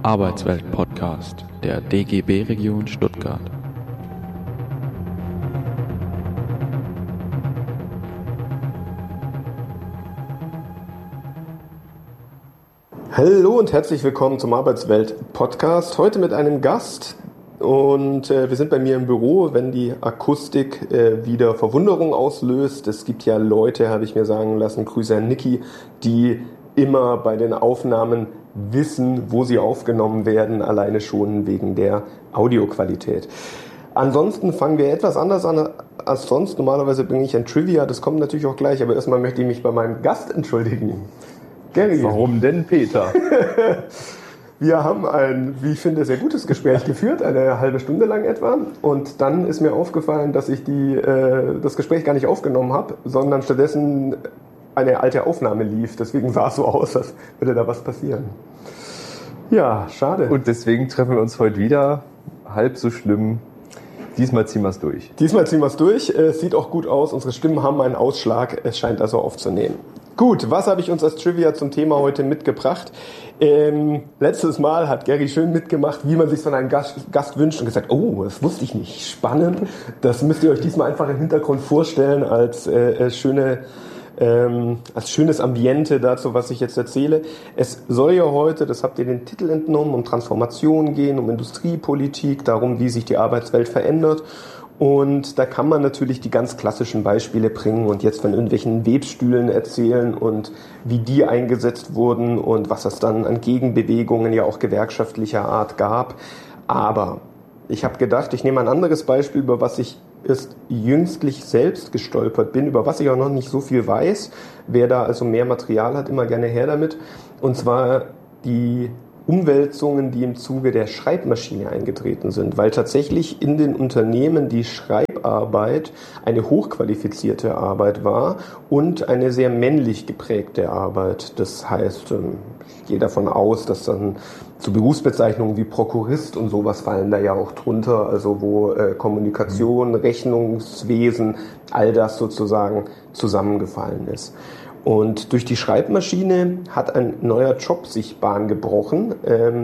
Arbeitswelt-Podcast der DGB Region Stuttgart. Hallo und herzlich willkommen zum Arbeitswelt-Podcast. Heute mit einem Gast und wir sind bei mir im Büro, wenn die Akustik wieder Verwunderung auslöst. Es gibt ja Leute, habe ich mir sagen lassen, Grüße an Niki, die immer bei den Aufnahmen wissen, wo sie aufgenommen werden, alleine schon wegen der Audioqualität. Ansonsten fangen wir etwas anders an als sonst. Normalerweise bringe ich ein Trivia, das kommt natürlich auch gleich, aber erstmal möchte ich mich bei meinem Gast entschuldigen. Gary. Warum denn, Peter? Wir haben ein, wie ich finde, sehr gutes Gespräch geführt, eine halbe Stunde lang etwa. Und dann ist mir aufgefallen, dass ich das Gespräch gar nicht aufgenommen habe, sondern stattdessen eine alte Aufnahme lief. Deswegen sah es so aus, als würde da was passieren. Ja, schade. Und deswegen treffen wir uns heute wieder. Halb so schlimm. Diesmal ziehen wir es durch. Diesmal ziehen wir es durch. Es sieht auch gut aus. Unsere Stimmen haben einen Ausschlag. Es scheint also aufzunehmen. Gut, was habe ich uns als Trivia zum Thema heute mitgebracht? Letztes Mal hat Gary schön mitgemacht, wie man sich von einem Gast wünscht und gesagt, oh, das wusste ich nicht, spannend. Das müsst ihr euch diesmal einfach im Hintergrund vorstellen als schönes Ambiente dazu, was ich jetzt erzähle. Es soll ja heute, das habt ihr den Titel entnommen, um Transformation gehen, um Industriepolitik, darum, wie sich die Arbeitswelt verändert. Und da kann man natürlich die ganz klassischen Beispiele bringen und jetzt von irgendwelchen Webstühlen erzählen und wie die eingesetzt wurden und was es dann an Gegenbewegungen ja auch gewerkschaftlicher Art gab. Aber ich habe gedacht, ich nehme ein anderes Beispiel, über was ich erst jüngstlich selbst gestolpert bin, über was ich auch noch nicht so viel weiß. Wer da also mehr Material hat, immer gerne her damit. Und zwar die Umwälzungen, die im Zuge der Schreibmaschine eingetreten sind, weil tatsächlich in den Unternehmen die Schreibarbeit eine hochqualifizierte Arbeit war und eine sehr männlich geprägte Arbeit. Das heißt, ich gehe davon aus, dass dann zu Berufsbezeichnungen wie Prokurist und sowas fallen da ja auch drunter, also wo Kommunikation, Rechnungswesen, all das sozusagen zusammengefallen ist. Und durch die Schreibmaschine hat ein neuer Job sich Bahn gebrochen,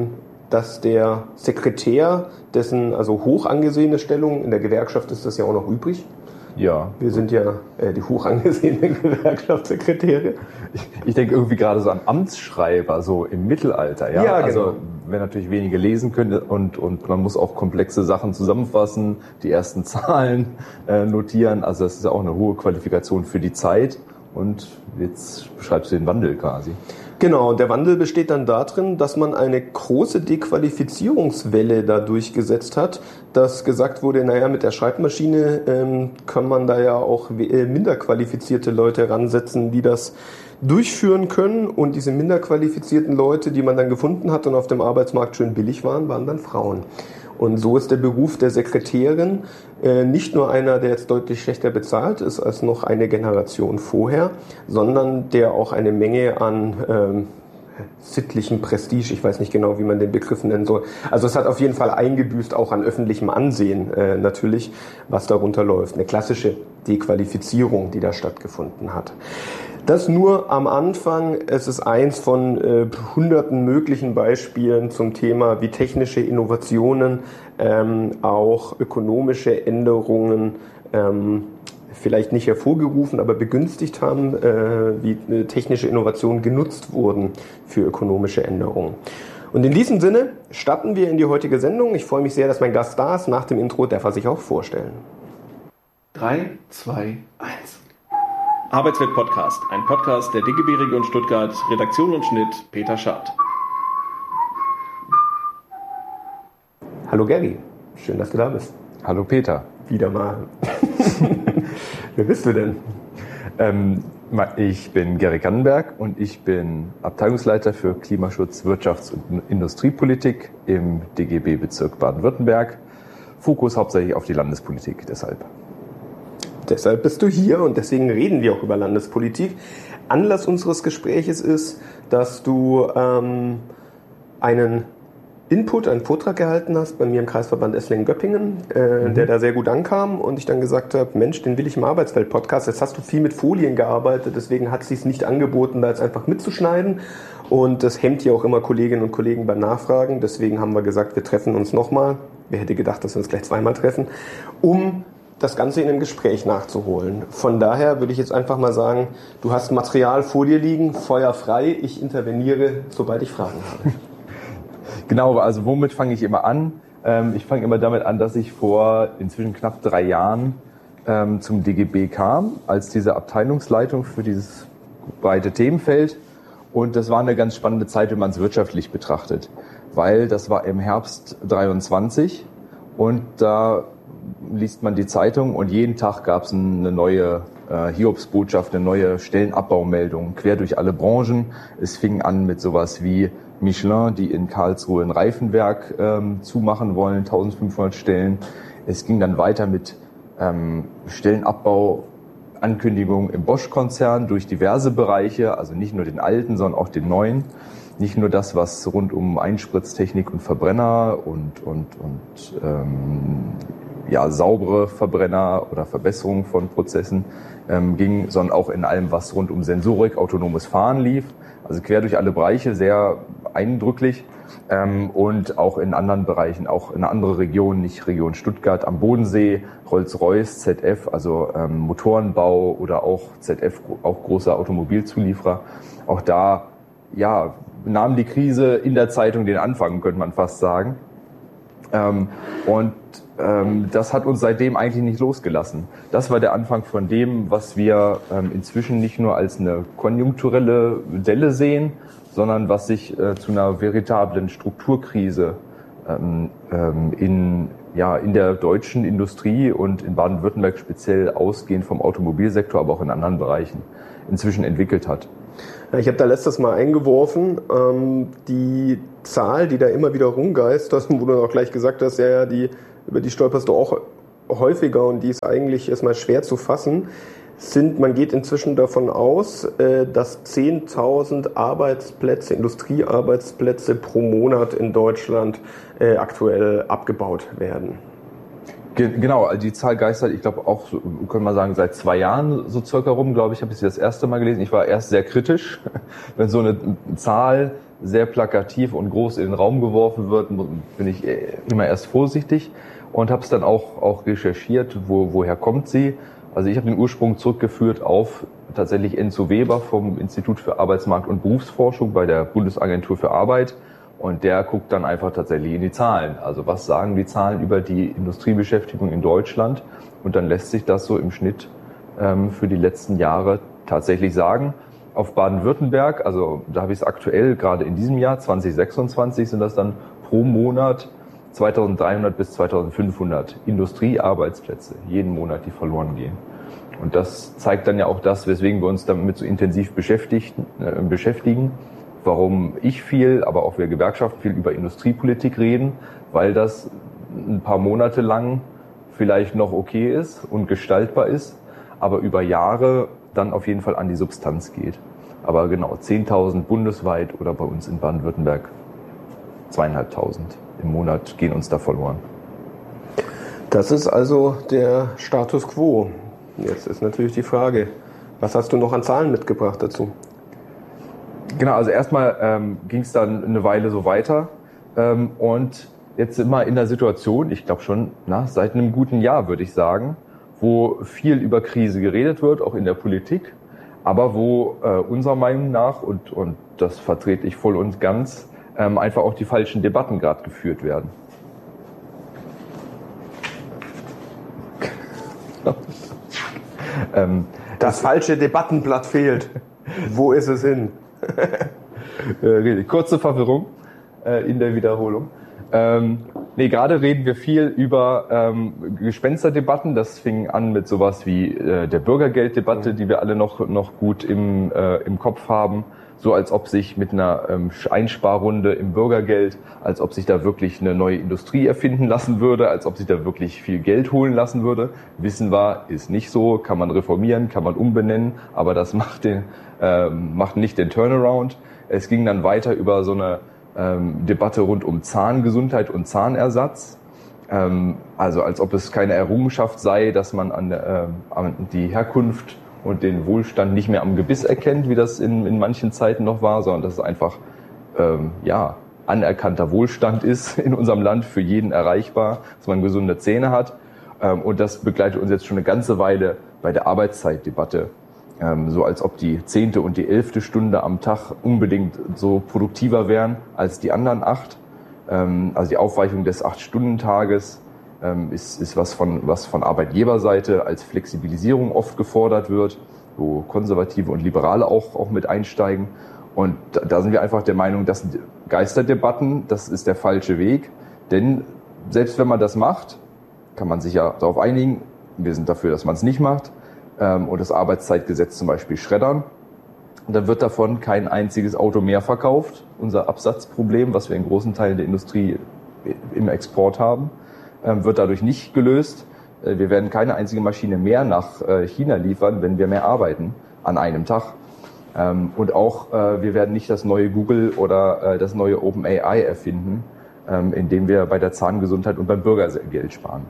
dass der Sekretär, dessen also hoch angesehene Stellung, in der Gewerkschaft ist das ja auch noch übrig. Ja. Wir sind ja die hoch angesehenen Gewerkschaftssekretäre. Ich denke irgendwie gerade so an Amtsschreiber, so im Mittelalter. Ja, ja, genau. Also wenn natürlich wenige lesen können und man muss auch komplexe Sachen zusammenfassen, die ersten Zahlen notieren. Also das ist ja auch eine hohe Qualifikation für die Zeit. Und jetzt beschreibst du den Wandel quasi. Genau, der Wandel besteht dann darin, dass man eine große Dequalifizierungswelle da durchgesetzt hat, dass gesagt wurde, naja, mit der Schreibmaschine kann man da ja auch minder qualifizierte Leute ransetzen, die das durchführen können. Und diese minder qualifizierten Leute, die man dann gefunden hat und auf dem Arbeitsmarkt schön billig waren dann Frauen. Und so ist der Beruf der Sekretärin nicht nur einer, der jetzt deutlich schlechter bezahlt ist als noch eine Generation vorher, sondern der auch eine Menge an sittlichen Prestige, ich weiß nicht genau, wie man den Begriff nennen soll. Also es hat auf jeden Fall eingebüßt, auch an öffentlichem Ansehen natürlich, was darunter läuft. Eine klassische Dequalifizierung, die da stattgefunden hat. Das nur am Anfang. Es ist eins von hunderten möglichen Beispielen zum Thema, wie technische Innovationen auch ökonomische Änderungen vielleicht nicht hervorgerufen, aber begünstigt haben, wie technische Innovationen genutzt wurden für ökonomische Änderungen. Und in diesem Sinne starten wir in die heutige Sendung. Ich freue mich sehr, dass mein Gast da ist. Nach dem Intro darf er sich auch vorstellen. 3, 2, 1. Arbeitswelt-Podcast, ein Podcast der DGB Region Stuttgart, Redaktion und Schnitt Peter Schad. Hallo Gary, schön, dass du da bist. Hallo Peter. Wieder mal. Wer bist du denn? Ich bin Gary Kannenberg und ich bin Abteilungsleiter für Klimaschutz, Wirtschafts- und Industriepolitik im DGB-Bezirk Baden-Württemberg. Fokus hauptsächlich auf die Landespolitik deshalb. Deshalb bist du hier und deswegen reden wir auch über Landespolitik. Anlass unseres Gespräches ist, dass du einen Input, einen Vortrag gehalten hast bei mir im Kreisverband Esslingen-Göppingen, der da sehr gut ankam und ich dann gesagt habe, Mensch, den will ich im Arbeitswelt-Podcast. Jetzt hast du viel mit Folien gearbeitet, deswegen hat es sich nicht angeboten, da jetzt einfach mitzuschneiden. Und das hemmt ja auch immer Kolleginnen und Kollegen beim Nachfragen. Deswegen haben wir gesagt, wir treffen uns nochmal. Wer hätte gedacht, dass wir uns gleich zweimal treffen, um das Ganze in einem Gespräch nachzuholen. Von daher würde ich jetzt einfach mal sagen, du hast Material vor dir liegen, Feuer frei, ich interveniere, sobald ich Fragen habe. Genau, also womit fange ich immer an? Ich fange immer damit an, dass ich vor inzwischen knapp 3 Jahren zum DGB kam, als diese Abteilungsleitung für dieses breite Themenfeld. Und das war eine ganz spannende Zeit, wenn man es wirtschaftlich betrachtet, weil das war im Herbst 23 und da liest man die Zeitung und jeden Tag gab es eine neue Hiobsbotschaft, eine neue Stellenabbaumeldung, quer durch alle Branchen. Es fing an mit sowas wie Michelin, die in Karlsruhe ein Reifenwerk zumachen wollen, 1500 Stellen. Es ging dann weiter mit Stellenabbau-Ankündigungen im Bosch-Konzern durch diverse Bereiche, also nicht nur den alten, sondern auch den neuen. Nicht nur das, was rund um Einspritztechnik und Verbrenner und saubere Verbrenner oder Verbesserung von Prozessen ging, sondern auch in allem, was rund um Sensorik, autonomes Fahren lief. Also quer durch alle Bereiche, sehr eindrücklich. Und auch in anderen Bereichen, auch in andere Regionen, nicht Region Stuttgart, am Bodensee, Rolls-Royce, ZF, also Motorenbau oder auch ZF, auch großer Automobilzulieferer. Auch da, ja, nahm die Krise in der Zeitung den Anfang, könnte man fast sagen. Das hat uns seitdem eigentlich nicht losgelassen. Das war der Anfang von dem, was wir inzwischen nicht nur als eine konjunkturelle Delle sehen, sondern was sich zu einer veritablen Strukturkrise in der deutschen Industrie und in Baden-Württemberg speziell ausgehend vom Automobilsektor, aber auch in anderen Bereichen inzwischen entwickelt hat. Ich habe da letztes Mal eingeworfen, die Zahl, die da immer wieder rumgeistert, wo du auch gleich gesagt hast, über die stolperst du auch häufiger und die ist eigentlich erstmal schwer zu fassen, man geht inzwischen davon aus, dass 10.000 Arbeitsplätze, Industriearbeitsplätze pro Monat in Deutschland aktuell abgebaut werden. Genau, also die Zahl geistert, ich glaube auch, können wir sagen, seit 2 Jahren so circa rum, glaube ich, habe ich sie das erste Mal gelesen. Ich war erst sehr kritisch, wenn so eine Zahl sehr plakativ und groß in den Raum geworfen wird, bin ich immer erst vorsichtig und habe es dann auch recherchiert, woher kommt sie. Also ich habe den Ursprung zurückgeführt auf tatsächlich Enzo Weber vom Institut für Arbeitsmarkt- und Berufsforschung bei der Bundesagentur für Arbeit. Und der guckt dann einfach tatsächlich in die Zahlen. Also was sagen die Zahlen über die Industriebeschäftigung in Deutschland? Und dann lässt sich das so im Schnitt für die letzten Jahre tatsächlich sagen. Auf Baden-Württemberg, also da habe ich es aktuell, gerade in diesem Jahr 2026, sind das dann pro Monat 2.300 bis 2.500 Industriearbeitsplätze jeden Monat, die verloren gehen. Und das zeigt dann ja auch das, weswegen wir uns damit so intensiv beschäftigen. Warum ich viel, aber auch wir Gewerkschaften viel über Industriepolitik reden, weil das ein paar Monate lang vielleicht noch okay ist und gestaltbar ist, aber über Jahre dann auf jeden Fall an die Substanz geht. Aber genau, 10.000 bundesweit oder bei uns in Baden-Württemberg 2.500 im Monat gehen uns da verloren. Das ist also der Status quo. Jetzt ist natürlich die Frage, was hast du noch an Zahlen mitgebracht dazu? Genau, also erstmal ging es dann eine Weile so weiter und jetzt sind wir in der Situation, ich glaube schon seit einem guten Jahr, würde ich sagen, wo viel über Krise geredet wird, auch in der Politik, aber wo unserer Meinung nach, und das vertrete ich voll und ganz, einfach auch die falschen Debatten gerade geführt werden. Das falsche Debattenblatt fehlt. Wo ist es hin? Kurze Verwirrung in der Wiederholung. Gerade reden wir viel über Gespensterdebatten. Das fing an mit sowas wie der Bürgergelddebatte, die wir alle noch gut im Kopf haben. So als ob sich mit einer Einsparrunde im Bürgergeld, als ob sich da wirklich eine neue Industrie erfinden lassen würde, als ob sich da wirklich viel Geld holen lassen würde. Wissen wir, ist nicht so, kann man reformieren, kann man umbenennen, aber das macht nicht den Turnaround. Es ging dann weiter über so eine Debatte rund um Zahngesundheit und Zahnersatz. Also als ob es keine Errungenschaft sei, dass man an die Herkunft und den Wohlstand nicht mehr am Gebiss erkennt, wie das in manchen Zeiten noch war, sondern dass es einfach anerkannter Wohlstand ist in unserem Land, für jeden erreichbar, dass man gesunde Zähne hat. Und das begleitet uns jetzt schon eine ganze Weile bei der Arbeitszeitdebatte. So als ob die 10. und die 11. Stunde am Tag unbedingt so produktiver wären als die anderen 8. Also die Aufweichung des 8-Stunden-Tages ist was von Arbeitgeberseite als Flexibilisierung oft gefordert wird, wo Konservative und Liberale auch mit einsteigen. Und da sind wir einfach der Meinung, dass Geisterdebatten, das ist der falsche Weg. Denn selbst wenn man das macht, kann man sich ja darauf einigen, wir sind dafür, dass man es nicht macht, und das Arbeitszeitgesetz zum Beispiel schreddern. Und dann wird davon kein einziges Auto mehr verkauft. Unser Absatzproblem, was wir in großen Teilen der Industrie im Export haben, wird dadurch nicht gelöst. Wir werden keine einzige Maschine mehr nach China liefern, wenn wir mehr arbeiten an einem Tag. Und auch wir werden nicht das neue Google oder das neue OpenAI erfinden, indem wir bei der Zahngesundheit und beim Bürgergeld sparen.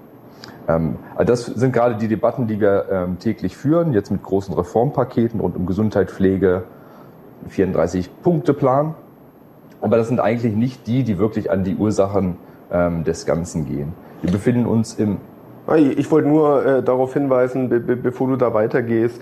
Das sind gerade die Debatten, die wir täglich führen, jetzt mit großen Reformpaketen rund um Gesundheit, Pflege, 34-Punkte-Plan. Aber das sind eigentlich nicht die wirklich an die Ursachen des Ganzen gehen. Wir befinden uns im... Ich wollte nur darauf hinweisen, bevor du da weitergehst,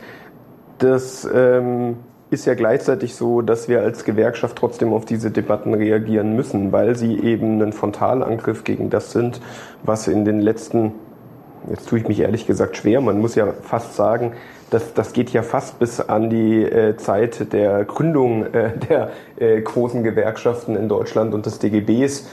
das ist ja gleichzeitig so, dass wir als Gewerkschaft trotzdem auf diese Debatten reagieren müssen, weil sie eben ein Frontalangriff gegen das sind, was in den letzten... Jetzt tue ich mich ehrlich gesagt schwer. Man muss ja fast sagen, das geht ja fast bis an die Zeit der Gründung der großen Gewerkschaften in Deutschland und des DGBs,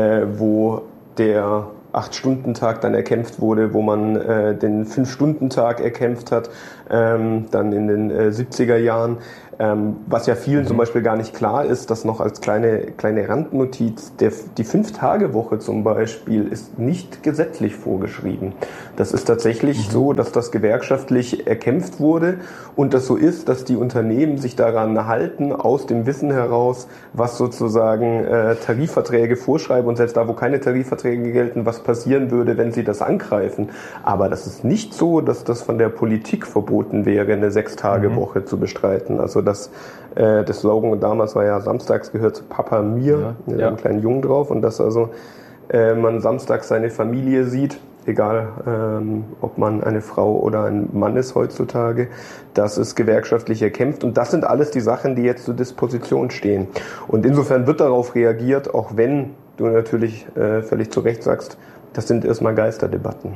wo der 8-Stunden-Tag dann erkämpft wurde, wo man den 5-Stunden-Tag erkämpft hat, dann in den 70er Jahren. Was ja vielen zum Beispiel gar nicht klar ist, dass noch als kleine Randnotiz, die 5-Tage-Woche zum Beispiel ist nicht gesetzlich vorgeschrieben. Das ist tatsächlich so, dass das gewerkschaftlich erkämpft wurde und das so ist, dass die Unternehmen sich daran halten, aus dem Wissen heraus, was sozusagen Tarifverträge vorschreiben und selbst da, wo keine Tarifverträge gelten, was passieren würde, wenn sie das angreifen. Aber das ist nicht so, dass das von der Politik verboten wäre, eine 6-Tage-Woche zu bestreiten. Also das Slogan damals war ja, samstags gehört zu Papa mir, mit einem kleinen Jungen drauf, und dass also man samstags seine Familie sieht, egal ob man eine Frau oder ein Mann ist heutzutage, das ist gewerkschaftlich erkämpft und das sind alles die Sachen, die jetzt zur Disposition stehen. Und insofern wird darauf reagiert, auch wenn du natürlich völlig zu Recht sagst, das sind erstmal Geisterdebatten.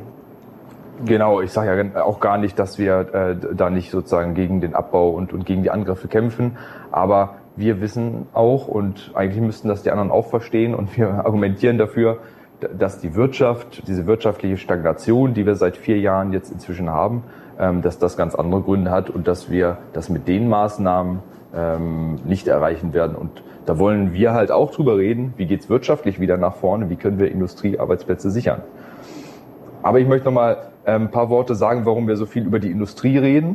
Genau, ich sage ja auch gar nicht, dass wir da nicht sozusagen gegen den Abbau und gegen die Angriffe kämpfen, aber wir wissen auch, und eigentlich müssten das die anderen auch verstehen, und wir argumentieren dafür, dass die Wirtschaft, diese wirtschaftliche Stagnation, die wir seit 4 Jahren jetzt inzwischen haben, dass das ganz andere Gründe hat und dass wir das mit den Maßnahmen nicht erreichen werden. Und da wollen wir halt auch drüber reden, wie geht's wirtschaftlich wieder nach vorne, wie können wir Industriearbeitsplätze sichern. Aber ich möchte nochmal ein paar Worte sagen, warum wir so viel über die Industrie reden.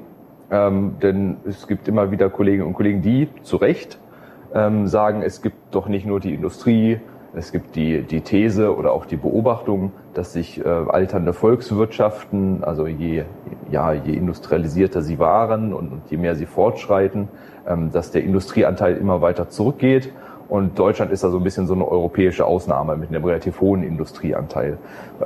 Denn es gibt immer wieder Kolleginnen und Kollegen, die zu Recht sagen, es gibt doch nicht nur die Industrie, es gibt die These oder auch die Beobachtung, dass sich alternde Volkswirtschaften, also je industrialisierter sie waren und je mehr sie fortschreiten, dass der Industrieanteil immer weiter zurückgeht. Und Deutschland ist da so ein bisschen so eine europäische Ausnahme mit einem relativ hohen Industrieanteil.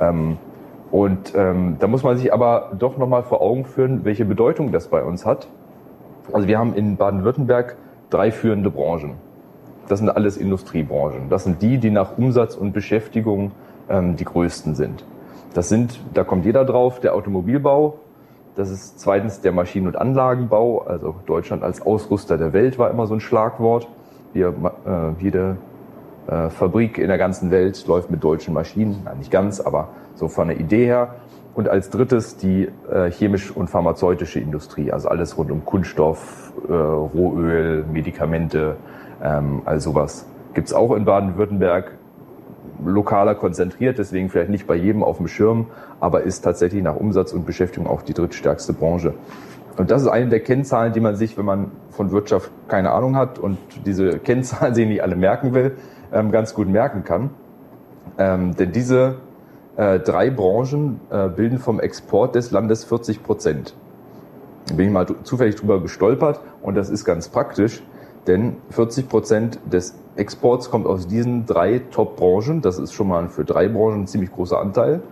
Da muss man sich aber doch nochmal vor Augen führen, welche Bedeutung das bei uns hat. Also wir haben in Baden-Württemberg 3 führende Branchen. Das sind alles Industriebranchen. Das sind die nach Umsatz und Beschäftigung die größten sind. Da kommt jeder drauf, der Automobilbau. Das ist zweitens der Maschinen- und Anlagenbau. Also Deutschland als Ausrüster der Welt war immer so ein Schlagwort. Jede Fabrik in der ganzen Welt läuft mit deutschen Maschinen. Nein, nicht ganz, aber so von der Idee her. Und als drittes die chemisch- und pharmazeutische Industrie. Also alles rund um Kunststoff, Rohöl, Medikamente, all sowas. Gibt's auch in Baden-Württemberg, lokaler konzentriert, deswegen vielleicht nicht bei jedem auf dem Schirm, aber ist tatsächlich nach Umsatz und Beschäftigung auch die drittstärkste Branche. Und das ist eine der Kennzahlen, die man sich, wenn man von Wirtschaft keine Ahnung hat und diese Kennzahlen sich nicht alle merken will, ganz gut merken kann. Denn diese 3 Branchen bilden vom Export des Landes 40%. Da bin ich mal zufällig drüber gestolpert und das ist ganz praktisch, denn 40% des Exports kommt aus diesen 3 Top-Branchen. Das ist schon mal für 3 Branchen ein ziemlich großer Anteil.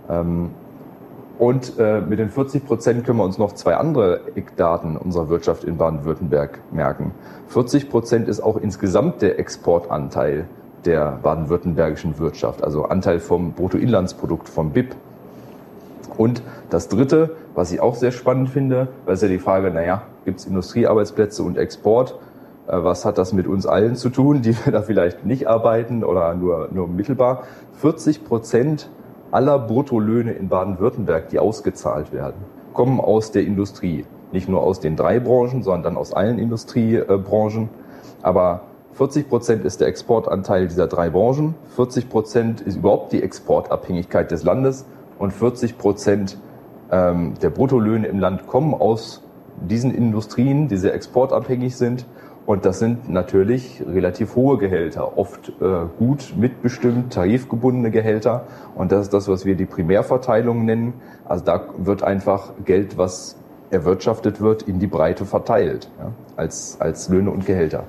Und mit den 40% können wir uns noch 2 andere Eckdaten unserer Wirtschaft in Baden-Württemberg merken. 40% ist auch insgesamt der Exportanteil der baden-württembergischen Wirtschaft, also Anteil vom Bruttoinlandsprodukt, vom BIP. Und das Dritte, was ich auch sehr spannend finde, weil es ja die Frage, gibt es Industriearbeitsplätze und Export? Was hat das mit uns allen zu tun, die wir da vielleicht nicht arbeiten oder nur mittelbar? 40% aller Bruttolöhne in Baden-Württemberg, die ausgezahlt werden, kommen aus der Industrie. Nicht nur aus den 3 Branchen, sondern aus allen Industriebranchen. Aber 40% ist der Exportanteil dieser 3 Branchen, 40% ist überhaupt die Exportabhängigkeit des Landes und 40% der Bruttolöhne im Land kommen aus diesen Industrien, die sehr exportabhängig sind. Und das sind natürlich relativ hohe Gehälter, oft gut mitbestimmt, tarifgebundene Gehälter. Und das ist das, was wir die Primärverteilung nennen. Also da wird einfach Geld, was erwirtschaftet wird, in die Breite verteilt, als Löhne und Gehälter.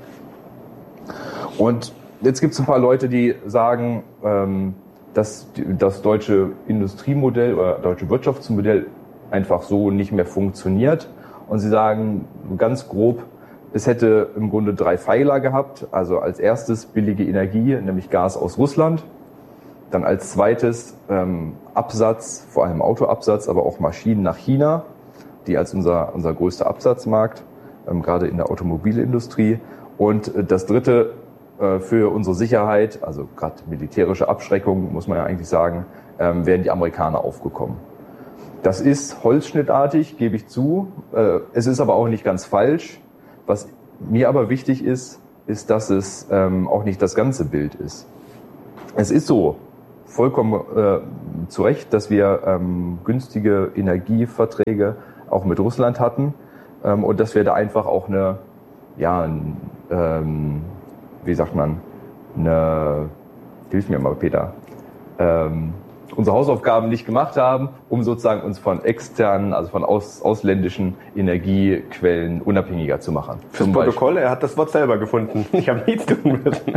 Und jetzt gibt es ein paar Leute, die sagen, dass das deutsche Industriemodell oder deutsche Wirtschaftsmodell einfach so nicht mehr funktioniert. Und sie sagen ganz grob, es hätte im Grunde 3 Pfeiler gehabt. Also als erstes billige Energie, nämlich Gas aus Russland. Dann als zweites Absatz, vor allem Autoabsatz, aber auch Maschinen nach China, die als unser größter Absatzmarkt, gerade in der Automobilindustrie. Und das dritte für unsere Sicherheit, also gerade militärische Abschreckung, muss man ja eigentlich sagen, wären die Amerikaner aufgekommen. Das ist holzschnittartig, gebe ich zu. Es ist aber auch nicht ganz falsch. Was mir aber wichtig ist, dass es auch nicht das ganze Bild ist. Es ist so, vollkommen zu Recht, dass wir günstige Energieverträge auch mit Russland hatten und dass wir da einfach auch hilf mir mal, Peter, unsere Hausaufgaben nicht gemacht haben, um sozusagen uns von externen, also von ausländischen Energiequellen unabhängiger zu machen. Fürs Protokoll, er hat das Wort selber gefunden. Ich habe nichts tun müssen.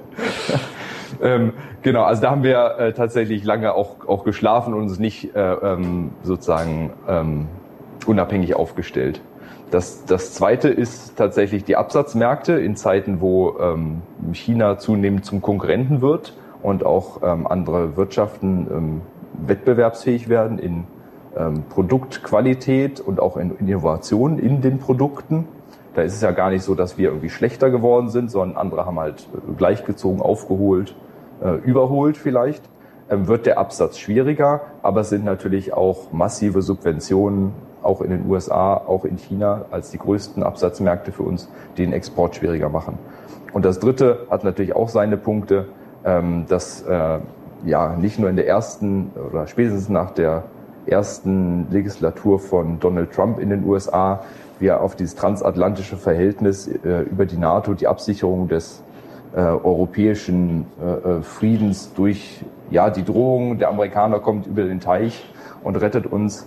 Genau, also da haben wir tatsächlich lange auch geschlafen und uns nicht sozusagen unabhängig aufgestellt. Das Zweite ist tatsächlich die Absatzmärkte in Zeiten, wo China zunehmend zum Konkurrenten wird und auch andere Wirtschaften wettbewerbsfähig werden in Produktqualität und auch in Innovation in den Produkten. Da ist es ja gar nicht so, dass wir irgendwie schlechter geworden sind, sondern andere haben halt gleichgezogen, aufgeholt, überholt vielleicht. Wird der Absatz schwieriger, aber es sind natürlich auch massive Subventionen, auch in den USA, auch in China, als die größten Absatzmärkte für uns, die den Export schwieriger machen. Und das Dritte hat natürlich auch seine Punkte, dass nicht nur in der ersten oder spätestens nach der ersten Legislatur von Donald Trump in den USA wir auf dieses transatlantische Verhältnis über die NATO, die Absicherung des europäischen Friedens durch die Drohung, der Amerikaner kommt über den Teich und rettet uns,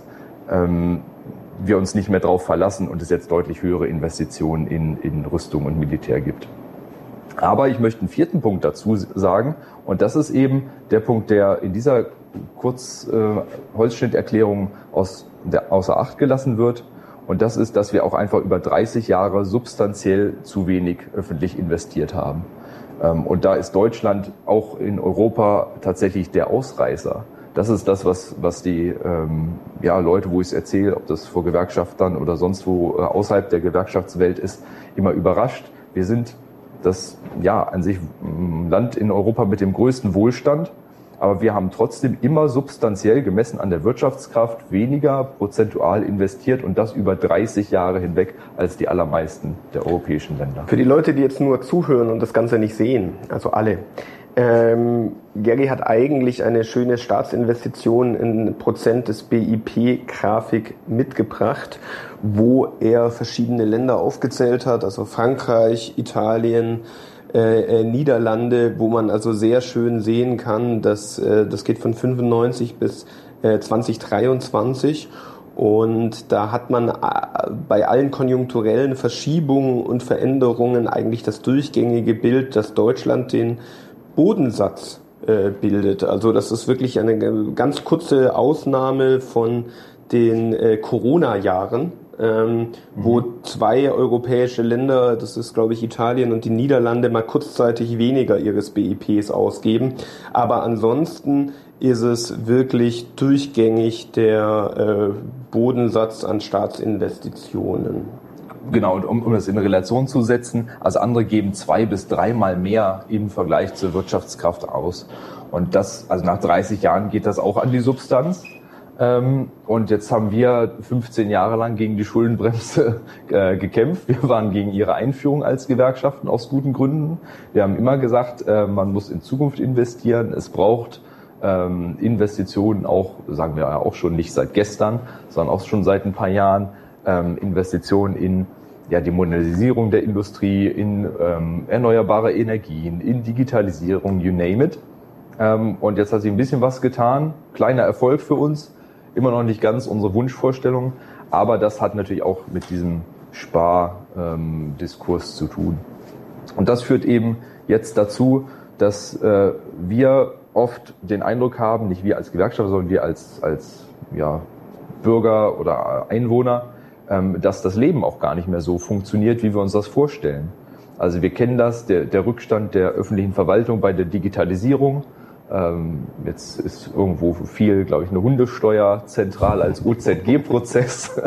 wir uns nicht mehr darauf verlassen und es jetzt deutlich höhere Investitionen in Rüstung und Militär gibt. Aber ich möchte einen 4. Punkt dazu sagen und das ist eben der Punkt, der in dieser Holzschnitterklärung außer Acht gelassen wird. Und das ist, dass wir auch einfach über 30 Jahre substanziell zu wenig öffentlich investiert haben. Und da ist Deutschland auch in Europa tatsächlich der Ausreißer. Das ist das, was die Leute, wo ich es erzähle, ob das vor Gewerkschaftern oder sonst wo außerhalb der Gewerkschaftswelt ist, immer überrascht. Wir sind das an sich Land in Europa mit dem größten Wohlstand, aber wir haben trotzdem immer substanziell gemessen an der Wirtschaftskraft weniger prozentual investiert und das über 30 Jahre hinweg als die allermeisten der europäischen Länder. Für die Leute, die jetzt nur zuhören und das Ganze nicht sehen, also alle, Gary hat eigentlich eine schöne Staatsinvestition in Prozent des BIP-Grafik mitgebracht, wo er verschiedene Länder aufgezählt hat, also Frankreich, Italien, Niederlande, wo man also sehr schön sehen kann, dass das geht von 95 bis 2023. Und da hat man bei allen konjunkturellen Verschiebungen und Veränderungen eigentlich das durchgängige Bild, dass Deutschland den Bodensatz bildet. Also das ist wirklich eine ganz kurze Ausnahme von den Corona-Jahren, wo 2 europäische Länder, das ist glaube ich Italien und die Niederlande, mal kurzzeitig weniger ihres BIPs ausgeben. Aber ansonsten ist es wirklich durchgängig der Bodensatz an Staatsinvestitionen. Genau, und um das in Relation zu setzen, also andere geben 2 bis 3 Mal mehr im Vergleich zur Wirtschaftskraft aus. Und das, also nach 30 Jahren geht das auch an die Substanz. Und jetzt haben wir 15 Jahre lang gegen die Schuldenbremse gekämpft. Wir waren gegen ihre Einführung als Gewerkschaften aus guten Gründen. Wir haben immer gesagt, man muss in Zukunft investieren. Es braucht Investitionen auch, sagen wir ja auch schon nicht seit gestern, sondern auch schon seit ein paar Jahren, Investitionen in die Modernisierung der Industrie, in erneuerbare Energien, in Digitalisierung, you name it. Und jetzt hat sich ein bisschen was getan. Kleiner Erfolg für uns, immer noch nicht ganz unsere Wunschvorstellung, aber das hat natürlich auch mit diesem Spardiskurs zu tun. Und das führt eben jetzt dazu, dass wir oft den Eindruck haben, nicht wir als Gewerkschaft, sondern wir als Bürger oder Einwohner, dass das Leben auch gar nicht mehr so funktioniert, wie wir uns das vorstellen. Also wir kennen das, der Rückstand der öffentlichen Verwaltung bei der Digitalisierung. Jetzt ist irgendwo viel, glaube ich, eine Hundesteuer zentral als OZG-Prozess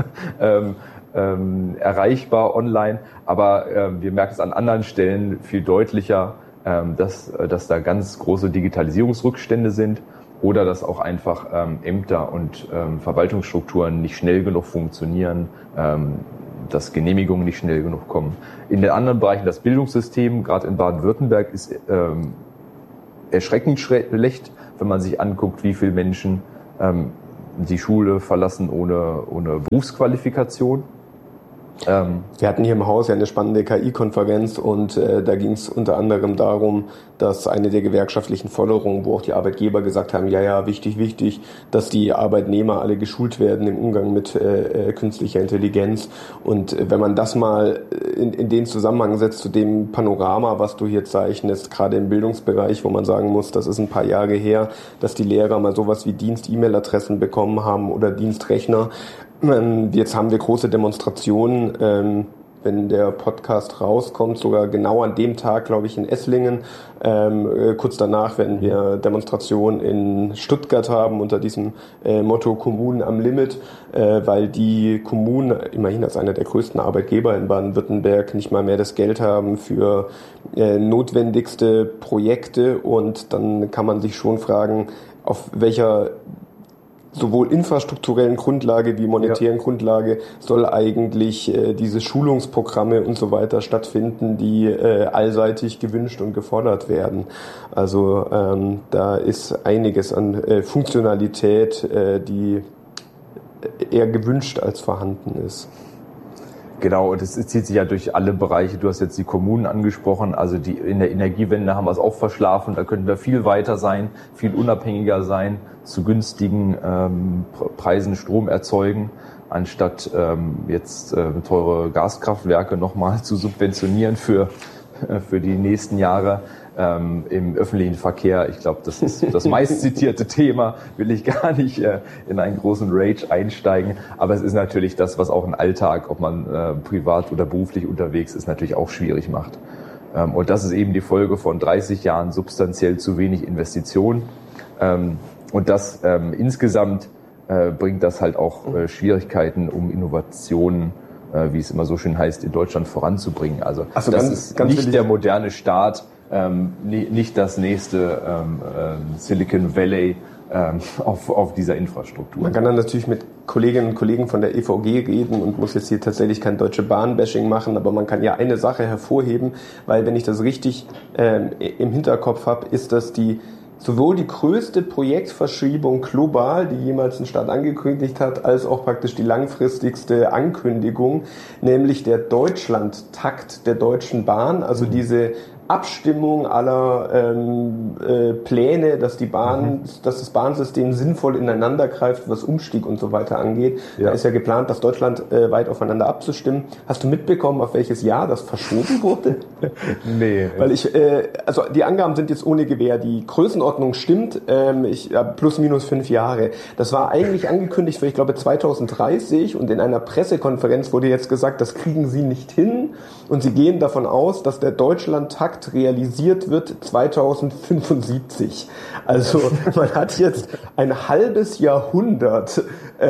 erreichbar online. Aber wir merken es an anderen Stellen viel deutlicher, dass da ganz große Digitalisierungsrückstände sind. Oder dass auch einfach Ämter und Verwaltungsstrukturen nicht schnell genug funktionieren, dass Genehmigungen nicht schnell genug kommen. In den anderen Bereichen, das Bildungssystem, gerade in Baden-Württemberg, ist erschreckend schlecht, wenn man sich anguckt, wie viele Menschen die Schule verlassen ohne Berufsqualifikation. Wir hatten hier im Haus ja eine spannende KI-Konferenz und da ging es unter anderem darum, dass eine der gewerkschaftlichen Forderungen, wo auch die Arbeitgeber gesagt haben, ja, wichtig, dass die Arbeitnehmer alle geschult werden im Umgang mit künstlicher Intelligenz. Und wenn man das mal in den Zusammenhang setzt zu dem Panorama, was du hier zeichnest, gerade im Bildungsbereich, wo man sagen muss, das ist ein paar Jahre her, dass die Lehrer mal sowas wie Dienst-E-Mail-Adressen bekommen haben oder Dienstrechner. Jetzt haben wir große Demonstrationen, wenn der Podcast rauskommt, sogar genau an dem Tag, glaube ich, in Esslingen. Kurz danach werden wir Demonstrationen in Stuttgart haben unter diesem Motto Kommunen am Limit, weil die Kommunen, immerhin als einer der größten Arbeitgeber in Baden-Württemberg, nicht mal mehr das Geld haben für notwendigste Projekte. Und dann kann man sich schon fragen, auf welcher sowohl infrastrukturellen Grundlage wie monetären Grundlage soll eigentlich diese Schulungsprogramme und so weiter stattfinden, die allseitig gewünscht und gefordert werden. Also da ist einiges an Funktionalität, die eher gewünscht als vorhanden ist. Genau, und es zieht sich ja durch alle Bereiche. Du hast jetzt die Kommunen angesprochen, also in der Energiewende haben wir es auch verschlafen. Da könnten wir viel weiter sein, viel unabhängiger sein, zu günstigen Preisen Strom erzeugen, anstatt jetzt teure Gaskraftwerke nochmal zu subventionieren für die nächsten Jahre. Im öffentlichen Verkehr, ich glaube, das ist das meistzitierte Thema, will ich gar nicht in einen großen Rage einsteigen, aber es ist natürlich das, was auch im Alltag, ob man privat oder beruflich unterwegs ist, natürlich auch schwierig macht. Und das ist eben die Folge von 30 Jahren substanziell zu wenig Investitionen. Und das insgesamt bringt das halt auch Schwierigkeiten, um Innovationen, wie es immer so schön heißt, in Deutschland voranzubringen. Also das ist nicht der moderne Staat, nicht das nächste Silicon Valley auf dieser Infrastruktur. Man kann dann natürlich mit Kolleginnen und Kollegen von der EVG reden und muss jetzt hier tatsächlich kein Deutsche Bahn-Bashing machen, aber man kann ja eine Sache hervorheben, weil wenn ich das richtig im Hinterkopf habe, ist das sowohl die größte Projektverschiebung global, die jemals ein Staat angekündigt hat, als auch praktisch die langfristigste Ankündigung, nämlich der Deutschlandtakt der Deutschen Bahn, also diese Abstimmung aller Pläne, dass das Bahnsystem sinnvoll ineinander greift, was Umstieg und so weiter angeht. Ja. Da ist ja geplant, das Deutschland weit aufeinander abzustimmen. Hast du mitbekommen, auf welches Jahr das verschoben wurde? Nee. Weil also die Angaben sind jetzt ohne Gewähr. Die Größenordnung stimmt. Plus minus 5 Jahre. Das war eigentlich angekündigt für, ich glaube, 2030 und in einer Pressekonferenz wurde jetzt gesagt, das kriegen sie nicht hin und sie gehen davon aus, dass der Deutschlandtakt realisiert wird 2075. Also man hat jetzt ein halbes Jahrhundert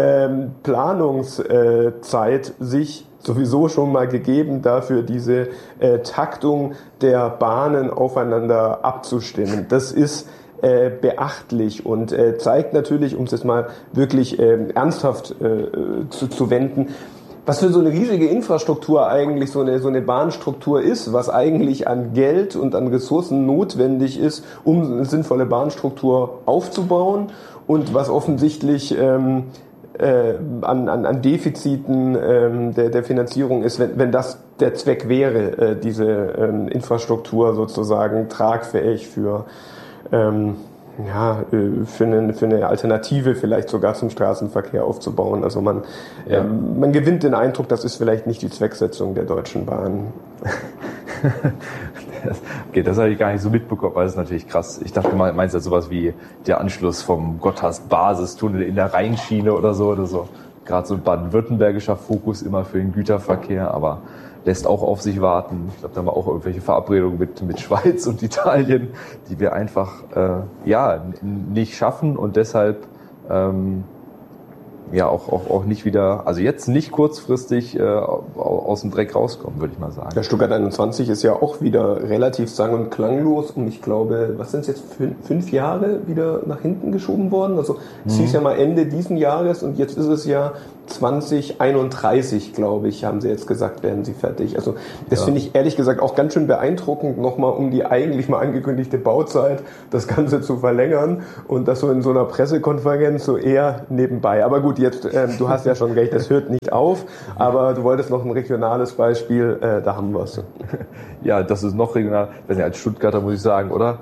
Planungszeit sich sowieso schon mal gegeben, dafür diese Taktung der Bahnen aufeinander abzustimmen. Das ist beachtlich und zeigt natürlich, um es jetzt mal wirklich ernsthaft zu wenden, was für so eine riesige Infrastruktur eigentlich so eine Bahnstruktur ist, was eigentlich an Geld und an Ressourcen notwendig ist, um eine sinnvolle Bahnstruktur aufzubauen und was offensichtlich an Defiziten der Finanzierung ist, wenn das der Zweck wäre, diese Infrastruktur sozusagen tragfähig für eine Alternative vielleicht sogar zum Straßenverkehr aufzubauen. Also man gewinnt den Eindruck, das ist vielleicht nicht die Zwecksetzung der Deutschen Bahn. Okay, das habe ich gar nicht so mitbekommen, weil das ist natürlich krass. Ich dachte, du meinst ja sowas wie der Anschluss vom Gotthard-Basistunnel in der Rheinschiene oder so. Gerade so ein baden-württembergischer Fokus immer für den Güterverkehr, aber lässt auch auf sich warten. Ich glaube, da haben wir auch irgendwelche Verabredungen mit Schweiz und Italien, die wir einfach nicht schaffen und deshalb auch nicht wieder, also jetzt nicht kurzfristig aus dem Dreck rauskommen, würde ich mal sagen. Der Stuttgart 21 ist ja auch wieder relativ sang- und klanglos und ich glaube, was sind es jetzt, 5 Jahre wieder nach hinten geschoben worden? Also es hieß ja mal Ende diesen Jahres und jetzt ist es ja 2031, glaube ich, haben sie jetzt gesagt, werden sie fertig. Also das finde ich ehrlich gesagt auch ganz schön beeindruckend, nochmal um die eigentlich mal angekündigte Bauzeit das Ganze zu verlängern und das so in so einer Pressekonferenz so eher nebenbei. Aber gut, jetzt, du hast ja schon recht, das hört nicht auf, aber du wolltest noch ein regionales Beispiel, da haben wir es. Ja, das ist noch regional, als Stuttgarter muss ich sagen, oder?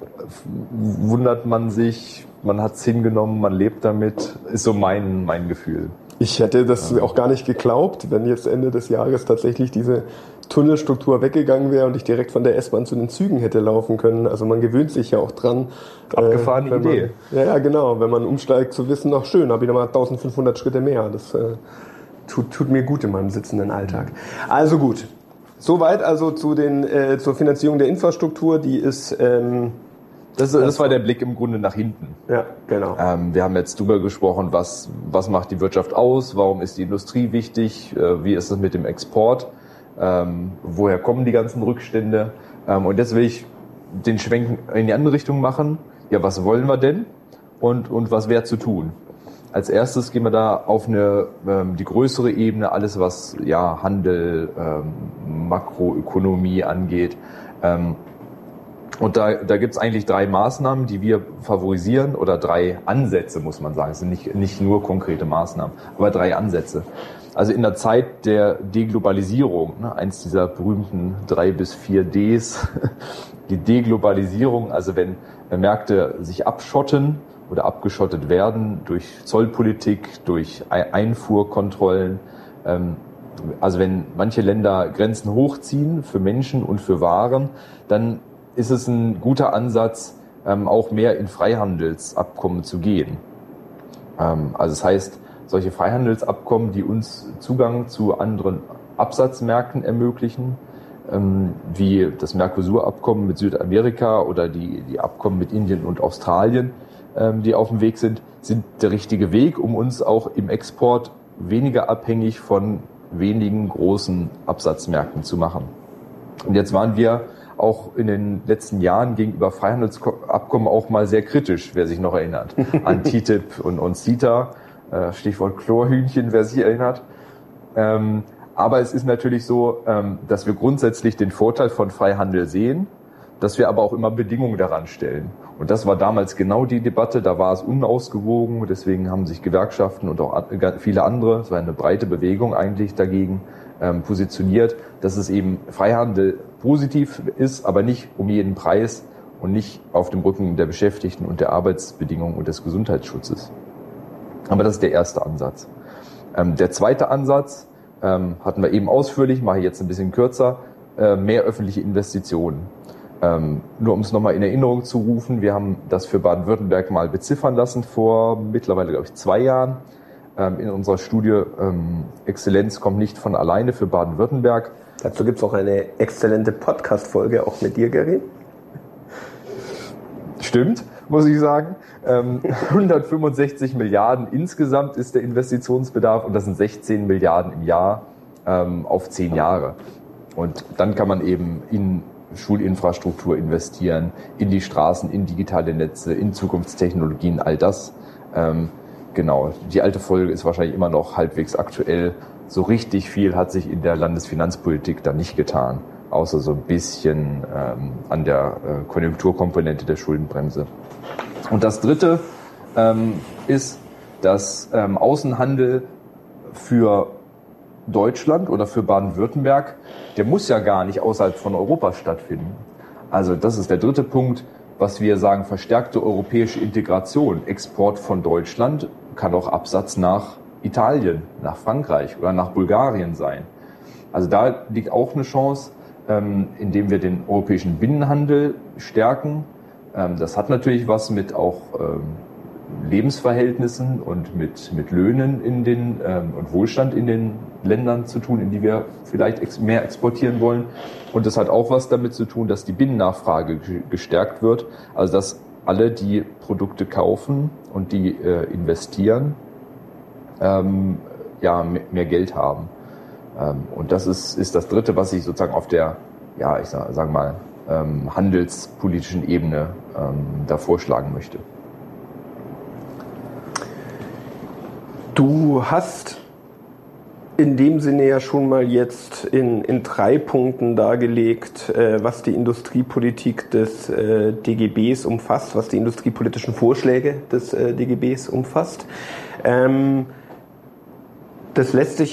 Wundert man sich, man hat es hingenommen, man lebt damit, ist so mein Gefühl. Ich hätte das auch gar nicht geglaubt, wenn jetzt Ende des Jahres tatsächlich diese Tunnelstruktur weggegangen wäre und ich direkt von der S-Bahn zu den Zügen hätte laufen können. Also man gewöhnt sich ja auch dran. Abgefahrene Idee. Ja, genau. Wenn man umsteigt, zu wissen, ach schön, habe ich nochmal 1500 Schritte mehr. Das tut mir gut in meinem sitzenden Alltag. Also gut. Soweit also zur Finanzierung der Infrastruktur, die ist... Das war der Blick im Grunde nach hinten. Ja, genau. Wir haben jetzt drüber gesprochen, was macht die Wirtschaft aus, warum ist die Industrie wichtig, wie ist es mit dem Export, woher kommen die ganzen Rückstände. Und jetzt will ich den Schwenk in die andere Richtung machen. Ja, was wollen wir denn und was wäre zu tun? Als erstes gehen wir da auf die größere Ebene, alles was Handel, Makroökonomie angeht. Und da gibt's eigentlich 3 Maßnahmen, die wir favorisieren, oder 3 Ansätze, muss man sagen. Es sind nicht nur konkrete Maßnahmen, aber 3 Ansätze. Also in der Zeit der Deglobalisierung, eins dieser berühmten 3 bis 4 Ds, die Deglobalisierung, also wenn Märkte sich abschotten oder abgeschottet werden durch Zollpolitik, durch Einfuhrkontrollen, also wenn manche Länder Grenzen hochziehen für Menschen und für Waren, dann ist es ein guter Ansatz, auch mehr in Freihandelsabkommen zu gehen. Also das heißt, solche Freihandelsabkommen, die uns Zugang zu anderen Absatzmärkten ermöglichen, wie das Mercosur-Abkommen mit Südamerika oder die Abkommen mit Indien und Australien, die auf dem Weg sind der richtige Weg, um uns auch im Export weniger abhängig von wenigen großen Absatzmärkten zu machen. Und jetzt waren wir auch in den letzten Jahren gegenüber Freihandelsabkommen auch mal sehr kritisch, wer sich noch erinnert, an TTIP und CETA, Stichwort Chlorhühnchen, wer sich erinnert. Aber es ist natürlich so, dass wir grundsätzlich den Vorteil von Freihandel sehen, dass wir aber auch immer Bedingungen daran stellen. Und das war damals genau die Debatte, da war es unausgewogen, deswegen haben sich Gewerkschaften und auch viele andere, es war eine breite Bewegung eigentlich dagegen, positioniert, dass es eben Freihandel positiv ist, aber nicht um jeden Preis und nicht auf dem Rücken der Beschäftigten und der Arbeitsbedingungen und des Gesundheitsschutzes. Aber das ist der erste Ansatz. Der zweite Ansatz hatten wir eben ausführlich, mache ich jetzt ein bisschen kürzer, mehr öffentliche Investitionen. Nur um es nochmal in Erinnerung zu rufen, wir haben das für Baden-Württemberg mal beziffern lassen vor mittlerweile, glaube ich, 2 Jahren. In unserer Studie Exzellenz kommt nicht von alleine für Baden-Württemberg. Dazu gibt es auch eine exzellente Podcast-Folge, auch mit dir, Gary. Stimmt, muss ich sagen. 165 Milliarden insgesamt ist der Investitionsbedarf und das sind 16 Milliarden im Jahr auf 10 Jahre. Und dann kann man eben in Schulinfrastruktur investieren, in die Straßen, in digitale Netze, in Zukunftstechnologien, all das. Genau, die alte Folge ist wahrscheinlich immer noch halbwegs aktuell. So richtig viel hat sich in der Landesfinanzpolitik da nicht getan, außer so ein bisschen an der Konjunkturkomponente der Schuldenbremse. Und das Dritte ist, dass Außenhandel für Deutschland oder für Baden-Württemberg, der muss ja gar nicht außerhalb von Europa stattfinden. Also das ist der dritte Punkt, was wir sagen, verstärkte europäische Integration. Export von Deutschland kann auch Absatz nach Italien, nach Frankreich oder nach Bulgarien sein. Also da liegt auch eine Chance, indem wir den europäischen Binnenhandel stärken. Das hat natürlich was mit auch Lebensverhältnissen und mit Löhnen in den und Wohlstand in den Ländern zu tun, in die wir vielleicht mehr exportieren wollen. Und das hat auch was damit zu tun, dass die Binnennachfrage gestärkt wird, also dass alle, die Produkte kaufen und die investieren, mehr Geld haben. Und das ist das Dritte, was ich sozusagen auf der, handelspolitischen Ebene da vorschlagen möchte. Du hast in dem Sinne ja schon mal jetzt in 3 Punkten dargelegt, was die Industriepolitik des DGBs umfasst, was die industriepolitischen Vorschläge des DGBs umfasst. Das lässt sich